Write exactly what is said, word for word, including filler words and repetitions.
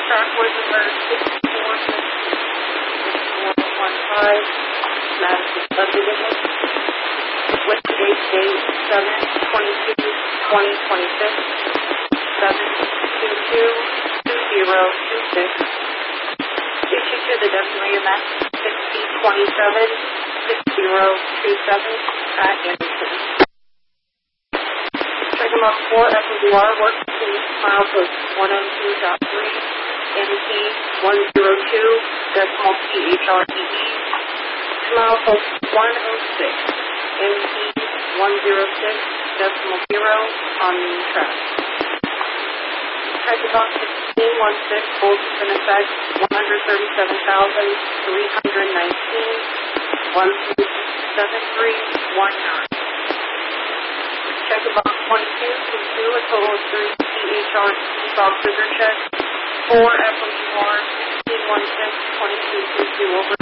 track was alert sixty-four fifteen, Madison subdivision, with today's date seven twenty-two twenty twenty-six, seven two two two zero two six, issued to the W A M S sixty twenty-seven six zero two seven at Anderson. Second Mark four F M V R works to milepost one oh two point three, M P one oh two decimal P H R E E, to milepost one oh six, M P one oh six decimal zero on main track. Track box sixteen one six holds in effect one hundred thirty-seven thousand three hundred nineteen, one three seven three one nine. Check box twenty-two two two, a total of three P H R box scissor check, four F M U R sixteen one six twenty-two two two over.